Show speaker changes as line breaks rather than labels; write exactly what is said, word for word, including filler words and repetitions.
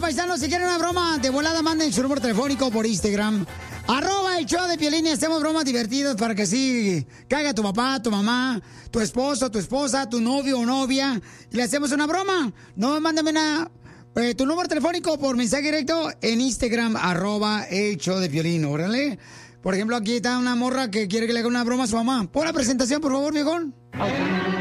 paisanos, si quieren una broma, de volada manden su número telefónico por Instagram. Arroba el show de Piolín y hacemos bromas divertidas para que sí caiga tu papá, tu mamá, tu esposo, tu esposa, tu novio o novia. Y le hacemos una broma. No, mándame una, eh, tu número telefónico por mensaje directo en Instagram, arroba el show de Piolín, órale. Por ejemplo, aquí está una morra que quiere que le haga una broma a su mamá. Pon la presentación, por favor, viejón.